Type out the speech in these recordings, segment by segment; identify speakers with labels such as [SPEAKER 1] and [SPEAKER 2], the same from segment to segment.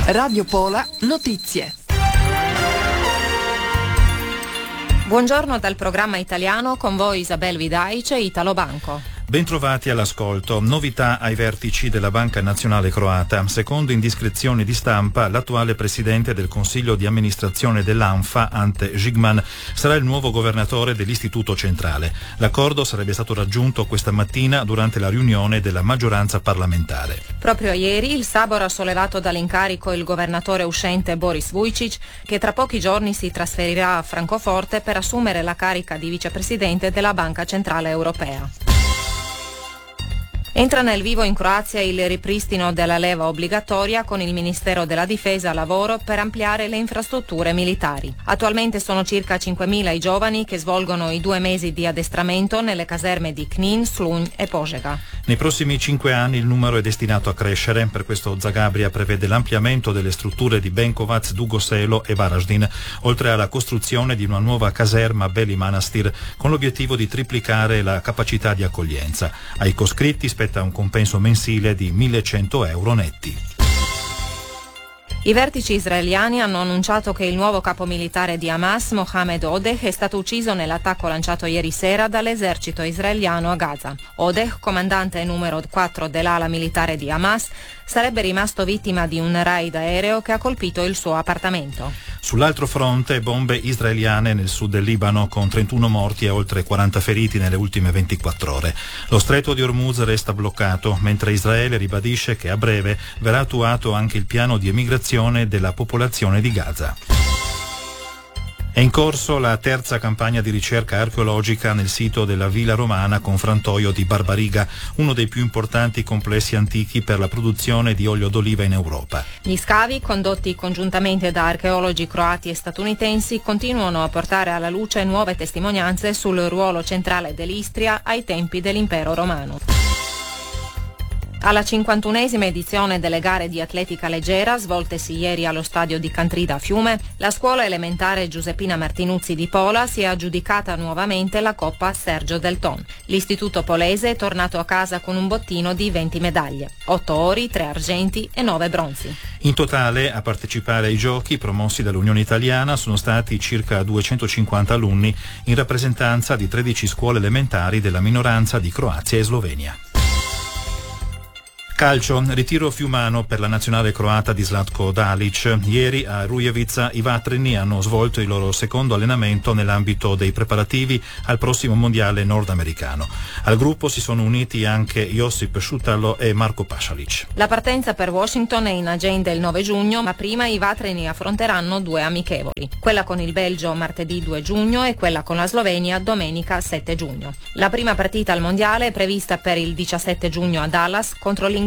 [SPEAKER 1] Radio Pola Notizie.
[SPEAKER 2] Buongiorno dal programma italiano, con voi Isabel Vidaic e Italo Banco.
[SPEAKER 3] Bentrovati all'ascolto. Novità ai vertici della Banca Nazionale Croata. Secondo indiscrezioni di stampa, l'attuale presidente del Consiglio di amministrazione dell'ANFA, Ante Žigman, sarà il nuovo governatore dell'Istituto Centrale. L'accordo sarebbe stato raggiunto questa mattina durante la riunione della maggioranza parlamentare.
[SPEAKER 2] Proprio ieri il Sabor ha sollevato dall'incarico il governatore uscente Boris Vujčić, che tra pochi giorni si trasferirà a Francoforte per assumere la carica di vicepresidente della Banca Centrale Europea. Entra nel vivo in Croazia il ripristino della leva obbligatoria con il Ministero della Difesa a lavoro per ampliare le infrastrutture militari. Attualmente sono circa 5.000 i giovani che svolgono i 2 mesi di addestramento nelle caserme di Knin, Slunj e Požega.
[SPEAKER 3] Nei prossimi 5 anni il numero è destinato a crescere, per questo Zagabria prevede l'ampliamento delle strutture di Benkovac, Dugo Selo e Varaždin, oltre alla costruzione di una nuova caserma Beli Manastir, con l'obiettivo di triplicare la capacità di accoglienza. Ai coscritti spetta un compenso mensile di 1.100 euro netti.
[SPEAKER 2] I vertici israeliani hanno annunciato che il nuovo capo militare di Hamas, Mohammed Odeh, è stato ucciso nell'attacco lanciato ieri sera dall'esercito israeliano a Gaza. Odeh, comandante numero 4 dell'ala militare di Hamas, sarebbe rimasto vittima di un raid aereo che ha colpito il suo appartamento.
[SPEAKER 3] Sull'altro fronte, bombe israeliane nel sud del Libano, con 31 morti e oltre 40 feriti nelle ultime 24 ore. Lo stretto di Hormuz resta bloccato, mentre Israele ribadisce che a breve verrà attuato anche il piano di emigrazione della popolazione di Gaza. È in corso la terza campagna di ricerca archeologica nel sito della Villa Romana con frantoio di Barbariga, uno dei più importanti complessi antichi per la produzione di olio d'oliva in Europa.
[SPEAKER 2] Gli scavi, condotti congiuntamente da archeologi croati e statunitensi, continuano a portare alla luce nuove testimonianze sul ruolo centrale dell'Istria ai tempi dell'Impero Romano. Alla 51esima edizione delle gare di atletica leggera, svoltesi ieri allo stadio di Cantrida a Fiume, la scuola elementare Giuseppina Martinuzzi di Pola si è aggiudicata nuovamente la Coppa Sergio Delton. L'istituto polese è tornato a casa con un bottino di 20 medaglie, 8 ori, 3 argenti e 9 bronzi.
[SPEAKER 3] In totale, a partecipare ai giochi promossi dall'Unione Italiana sono stati circa 250 alunni, in rappresentanza di 13 scuole elementari della minoranza di Croazia e Slovenia. Calcio, ritiro fiumano per la nazionale croata di Zlatko Dalic. Ieri a Rujevica i Vatrini hanno svolto il loro secondo allenamento nell'ambito dei preparativi al prossimo mondiale nordamericano. Al gruppo si sono uniti anche Josip Šutalo e Marko Pasalic.
[SPEAKER 2] La partenza per Washington è in agenda il 9 giugno, ma prima i Vatrini affronteranno 2 amichevoli. Quella con il Belgio martedì 2 giugno e quella con la Slovenia domenica 7 giugno. La prima partita al mondiale è prevista per il 17 giugno a Dallas contro l'Inghilterra.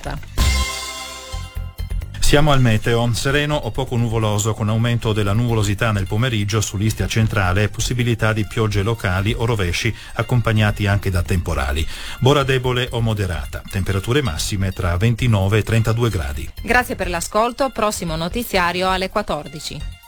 [SPEAKER 3] Siamo al meteo, sereno o poco nuvoloso con aumento della nuvolosità nel pomeriggio sull'Istria centrale e possibilità di piogge locali o rovesci accompagnati anche da temporali. Bora debole o moderata, temperature massime tra 29 e 32 gradi.
[SPEAKER 2] Grazie per l'ascolto, prossimo notiziario alle 14.